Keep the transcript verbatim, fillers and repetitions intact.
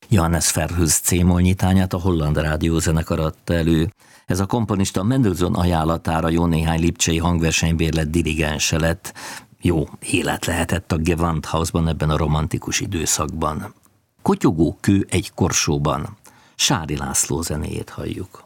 Johannes Verhulst C-moll nyitányát a Holland Rádiózenekar adta elő. Ez a komponista Mendelssohn ajánlatára jó néhány lipcsei hangversenybérlet dirigense lett. Jó élet lehetett a Gewandhausban ebben a romantikus időszakban. Kotyogó kő egy korsóban. Sári László zenéjét halljuk.